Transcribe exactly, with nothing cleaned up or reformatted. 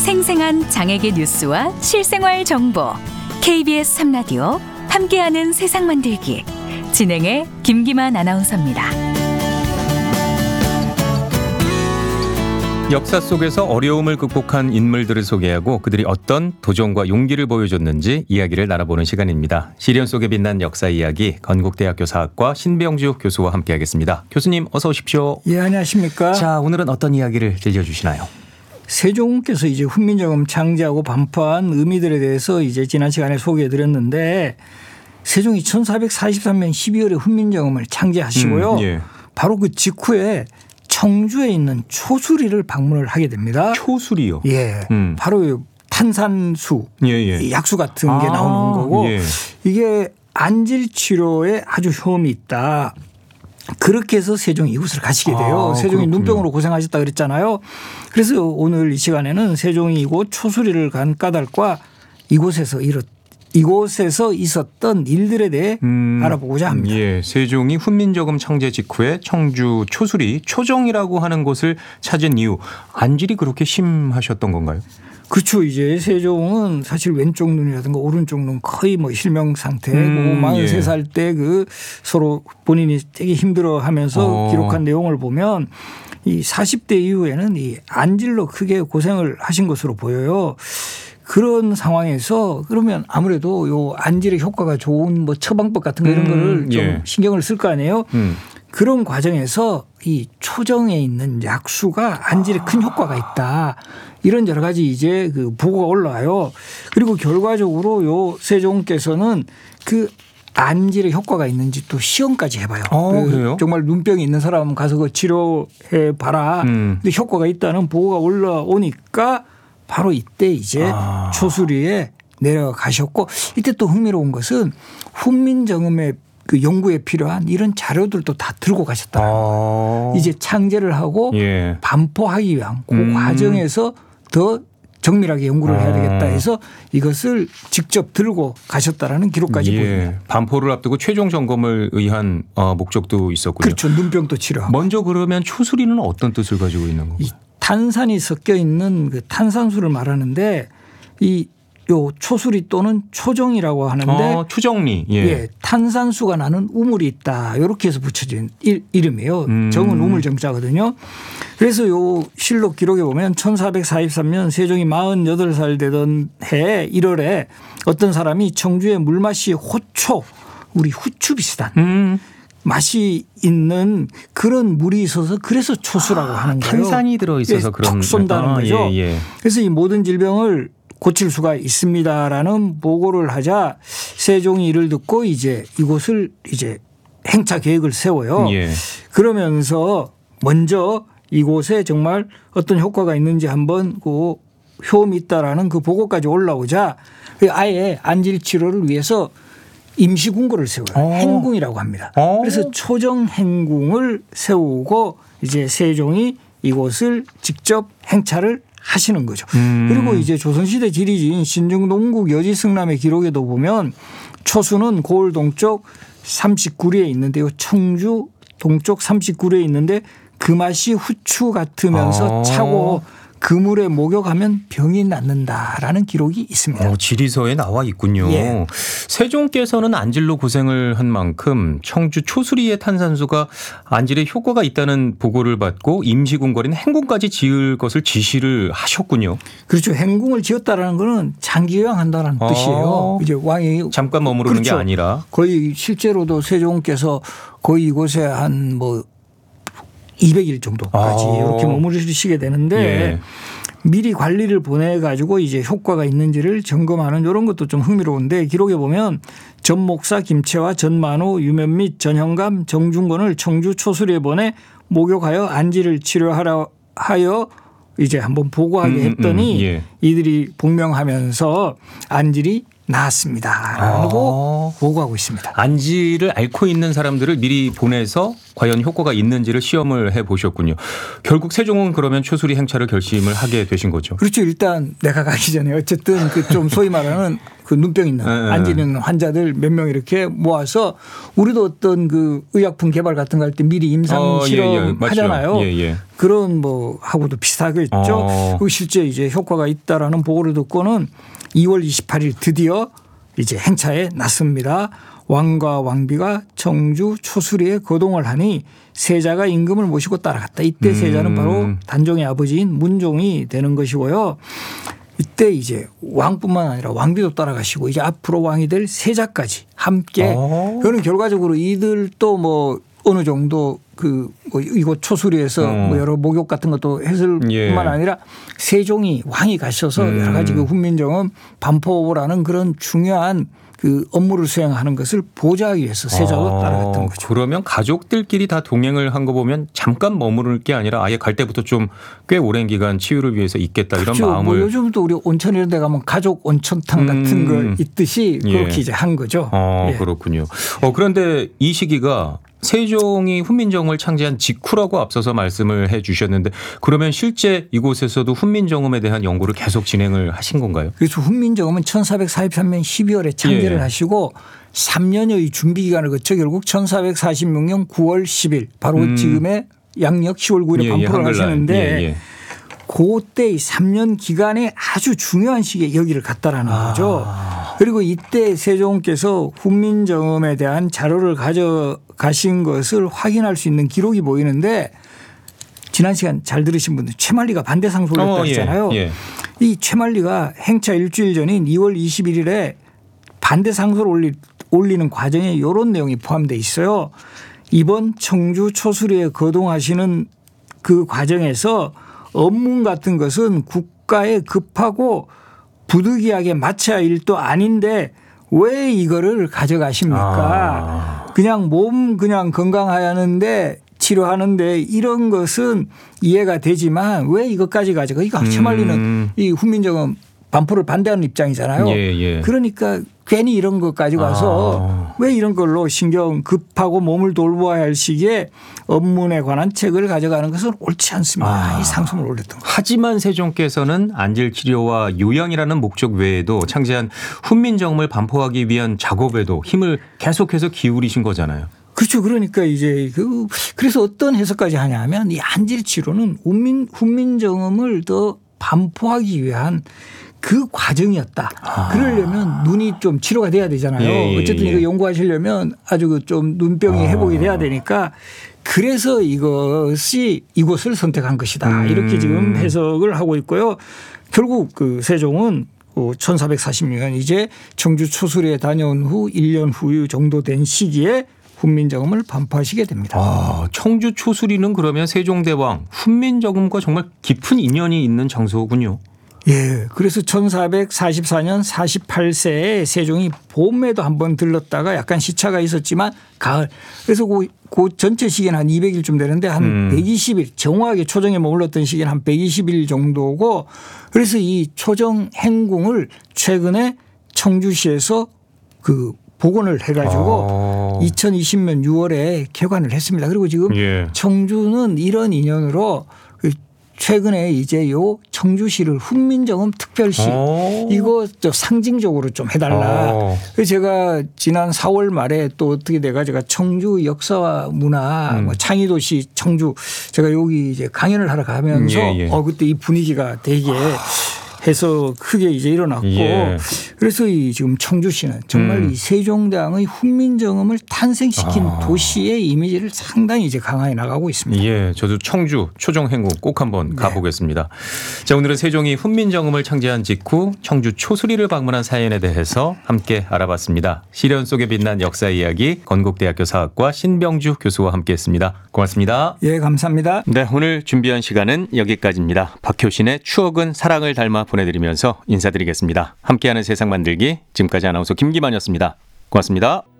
생생한 장애계 뉴스와 실생활 정보 케이비에스 삼 라디오 함께하는 세상 만들기 진행의 김기만 아나운서입니다. 역사 속에서 어려움을 극복한 인물들을 소개하고 그들이 어떤 도전과 용기를 보여줬는지 이야기를 나눠보는 시간입니다. 시련 속에 빛난 역사 이야기 건국대학교 사학과 신병주 교수와 함께하겠습니다. 교수님 어서 오십시오. 예, 안녕하십니까. 자, 오늘은 어떤 이야기를 들려주시나요? 세종께서 이제 훈민정음 창제하고 반포한 의미들에 대해서 이제 지난 시간에 소개해드렸는데 세종이 천사백사십삼 년 십이월에 훈민정음을 창제하시고요. 음, 예. 바로 그 직후에 청주에 있는 초수리를 방문을 하게 됩니다. 초수리요? 예. 음. 바로 탄산수, 예, 예. 약수 같은 게 아, 나오는 거고 예. 이게 안질 치료에 아주 효험이 있다. 그렇게 해서 세종이 이곳을 가시게 돼요. 아, 세종이 그렇군요. 눈병으로 고생하셨다 그랬잖아요. 그래서 오늘 이 시간에는 세종이 이곳 초수리를 간 까닭과 이곳에서 이렇 이곳에서 있었던 일들에 대해 음, 알아보고자 합니다. 예, 세종이 훈민정음 창제 직후에 청주 초수리 초정이라고 하는 곳을 찾은 이유, 안질이 그렇게 심하셨던 건가요? 그렇죠. 이제 세종은 사실 왼쪽 눈이라든가 오른쪽 눈 거의 뭐 실명 상태고 음, 마흔세 예. 살 때 그 서로 본인이 되게 힘들어하면서 어. 기록한 내용을 보면 이 사십 대 이후에는 이 안질로 크게 고생을 하신 것으로 보여요. 그런 상황에서 그러면 아무래도 요 안질의 효과가 좋은 뭐 처방법 같은 거 이런 음, 거를 좀 예. 신경을 쓸 거 아니에요. 음. 그런 과정에서 이 초정에 있는 약수가 안질에 큰 효과가 있다. 이런 여러 가지 이제 그 보고가 올라와요. 그리고 결과적으로 요 세종께서는 그 안질의 효과가 있는지 또 시험까지 해봐요. 어, 그 그래요? 정말 눈병이 있는 사람 가서 그 치료해 봐라. 음. 근데 효과가 있다는 보고가 올라오니까 바로 이때 이제 아. 초수리에 내려가셨고 이때 또 흥미로운 것은 훈민정음의 그 연구에 필요한 이런 자료들도 다 들고 가셨더라고요. 아. 이제 창제를 하고 예. 반포하기 위한 그 음. 과정에서 더 정밀하게 연구를 해야 되겠다 해서 이것을 직접 들고 가셨다라는 기록까지 예. 보입니다. 반포를 앞두고 최종 점검을 의한 목적도 있었군요. 그렇죠. 눈병도 치료하고. 먼저 그러면 초수리는 어떤 뜻을 가지고 있는 건가요? 이 탄산이 섞여 있는 그 탄산수를 말하는데 이 요 초수리 또는 초정이라고 하는데 어, 초정리. 예. 예, 탄산수가 나는 우물이 있다. 이렇게 해서 붙여진 일, 이름이에요. 음. 정은 우물 정자거든요. 그래서 요 실록 기록에 보면 천사백사십삼 년 세종이 마흔여덟 살 되던 해 일월에 어떤 사람이 청주의 물맛이 호초, 우리 후추 비슷한 음. 맛이 있는 그런 물이 있어서 그래서 초수라고 아, 하는 거예요. 탄산이 들어있어서 예, 그런. 톡 쏜다는 아, 거죠. 예, 예. 그래서 이 모든 질병을 고칠 수가 있습니다라는 보고를 하자 세종이 이를 듣고 이제 이곳을 이제 행차 계획을 세워요. 예. 그러면서 먼저 이곳에 정말 어떤 효과가 있는지 한번 그 효험이 있다라는 그 보고까지 올라오자 아예 안질 치료를 위해서 임시궁궐을 세워요. 오. 행궁이라고 합니다. 오. 그래서 초정 행궁을 세우고 이제 세종이 이곳을 직접 행차를 하시는 거죠. 음. 그리고 이제 조선시대 지리지인 신중동국 여지승람의 기록에도 보면 초수는 고을 동쪽 삼십구 리에 있는데요. 청주 동쪽 삼십구 리에 있는데 그 맛이 후추 같으면서 아. 차고 그물에 목욕하면 병이 낫는다라는 기록이 있습니다. 어, 지리서에 나와 있군요. 예. 세종께서는 안질로 고생을 한 만큼 청주 초수리의 탄산수가 안질에 효과가 있다는 보고를 받고 임시궁궐인 행궁까지 지을 것을 지시를 하셨군요. 그렇죠. 행궁을 지었다라는 것은 장기요양한다는 아. 뜻이에요. 이제 왕이 잠깐 머무르는 그렇죠. 게 아니라 거의 실제로도 세종께서 거의 이곳에 한 뭐 이백 일 정도까지 아. 이렇게 머무르시게 되는데 예. 미리 관리를 보내가지고 이제 효과가 있는지를 점검하는 이런 것도 좀 흥미로운데 기록에 보면 전목사 김채와 전만호 유면및 전형감 정중권을 청주 초수리에 보내 목욕하여 안질을 치료하라 하여 이제 한번 보고하게 했더니 음, 음, 예. 이들이 복명하면서 안질이 나았습니다. 라고 아. 보고하고 있습니다. 안질을 앓고 있는 사람들을 미리 보내서 과연 효과가 있는지를 시험을 해보셨군요. 결국 세종은 그러면 초수리 행차를 결심을 하게 되신 거죠. 그렇죠. 일단 내가 가기 전에 어쨌든 그 좀 소위 말하는 그 눈병 있는 앉아 있는 환자들 몇 명 이렇게 모아서 우리도 어떤 그 의약품 개발 같은 거 할 때 미리 임상 어, 실험 예, 예. 하잖아요. 예, 예. 그런 뭐 하고도 비슷하겠죠. 어. 그리고 실제 이제 효과가 있다라는 보고를 듣고는 이월 이십팔일 드디어 이제 행차에 났습니다. 왕과 왕비가 청주 초수리에 거동을 하니 세자가 임금을 모시고 따라갔다. 이때 음. 세자는 바로 단종의 아버지인 문종이 되는 것이고요. 이때 이제 왕뿐만 아니라 왕비도 따라가시고 이제 앞으로 왕이 될 세자까지 함께 오. 그거는 결과적으로 이들도 뭐 어느 정도 그 뭐 이곳 초수리에서 음. 뭐 여러 목욕 같은 것도 했을 예. 뿐만 아니라 세종이 왕이 가셔서 음. 여러 가지 그 훈민정음 반포라는 그런 중요한 그 업무를 수행하는 것을 보좌하기 위해서 세자도 아, 따라갔던 거죠. 그러면 가족들끼리 다 동행을 한 거 보면 잠깐 머무를 게 아니라 아예 갈 때부터 좀 꽤 오랜 기간 치유를 위해서 있겠다 이런 그렇죠. 마음을. 뭐 요즘도 우리 온천 이런 데 가면 가족 온천탕 같은 음. 거 있듯이 그렇게 예. 이제 한 거죠. 어, 예. 그렇군요. 어, 그런데 이 시기가 세종이 훈민정음을 창제한 직후라고 앞서서 말씀을 해 주셨는데 그러면 실제 이곳에서도 훈민정음에 대한 연구를 계속 진행을 하신 건가요? 그래서 훈민정음은 천사백사십삼년 십이월에 창제를 예. 하시고 삼 년의 준비 기간을 거쳐 결국 천사백사십육년 구월 십일 바로 음. 지금의 양력 시월 구일에 예, 예, 반포를 한글날. 하시는데 예, 예. 그때의 삼 년 기간에 아주 중요한 시기에 여기를 갔다라는 아. 거죠. 그리고 이때 세종께서 훈민정음에 대한 자료를 가져가신 것을 확인할 수 있는 기록이 보이는데 지난 시간 잘 들으신 분들 최만리가 반대상소를 했다 어, 했잖아요. 예, 예. 이 최만리가 행차 일주일 전인 이월 이십일일에 반대상소를 올리, 올리는 과정에 이런 내용이 포함되어 있어요. 이번 청주 초수리에 거동하시는 그 과정에서 업무 같은 것은 국가에 급하고 부득이하게 마쳐야 할 일도 아닌데 왜 이거를 가져가십니까? 아. 그냥 몸 그냥 건강하는데 치료하는데 이런 것은 이해가 되지만 왜 이것까지 가져가? 이거 최만리는 음. 이 훈민정음 반포를 반대하는 입장이잖아요. 예, 예. 그러니까 괜히 이런 것 가지고 와서 아. 왜 이런 걸로 신경 급하고 몸을 돌보아야 할 시기에 업문에 관한 책을 가져가는 것은 옳지 않습니다. 아. 이 상소를 올렸던 거죠. 하지만 세종께서는 안질 치료와 요양이라는 목적 외에도 창제한 훈민정음을 반포하기 위한 작업에도 힘을 계속해서 기울이신 거잖아요. 그렇죠. 그러니까 이제 그 그래서 어떤 해석까지 하냐면 이 안질 치료는 훈민 훈민정음을 더 반포하기 위한 그 과정이었다. 아. 그러려면 눈이 좀 치료가 돼야 되잖아요. 예, 예, 어쨌든 예. 이거 연구하시려면 아주 그 좀 눈병이 아. 회복이 돼야 되니까 그래서 이것이 이곳을 선택한 것이다. 음. 이렇게 지금 해석을 하고 있고요. 결국 그 세종은 천사백사십육년 이제 청주 초수리에 다녀온 후 일 년 후 정도 된 시기에 훈민정음을 반포하시게 됩니다. 아, 청주 초수리는 그러면 세종대왕 훈민정음과 정말 깊은 인연이 있는 장소군요. 예. 그래서 천사백사십사년 사십팔세에 세종이 봄에도 한번 들렀다가 약간 시차가 있었지만 가을. 그래서 그, 그 전체 시기는 한 이백일쯤 되는데 한 음. 백이십일 정확하게 초정에 머물렀던 시기는 한 백이십일 정도고 그래서 이 초정 행궁을 최근에 청주시에서 그 복원을 해가지고 아. 이천이십년 유월에 개관을 했습니다. 그리고 지금 예. 청주는 이런 인연으로 최근에 이제 요 청주시를 훈민정음 특별시 오. 이거 저 상징적으로 좀 해달라. 오. 그래서 제가 지난 사월 말에 또 어떻게 내가 제가 청주 역사와 문화 음. 뭐 창의도시 청주 제가 여기 이제 강연을 하러 가면서 예, 예. 어 그때 이 분위기가 되게 해서 크게 이제 일어났고 예. 그래서 이 지금 청주시는 정말 음. 이 세종대왕의 훈민정음을 탄생시킨 아. 도시의 이미지를 상당히 이제 강화해 나가고 있습니다. 예, 저도 청주 초정행궁 꼭 한번 가보겠습니다. 네. 자, 오늘은 세종이 훈민정음을 창제한 직후 청주 초수리를 방문한 사연에 대해서 함께 알아봤습니다. 시련 속에 빛난 역사 이야기 건국대학교 사학과 신병주 교수와 함께했습니다. 고맙습니다. 예, 감사합니다. 네, 오늘 준비한 시간은 여기까지입니다. 박효신의 추억은 사랑을 닮아 보내드리면서 인사드리겠습니다. 함께하는 세상 만들기 지금까지 아나운서 김기만이었습니다. 고맙습니다.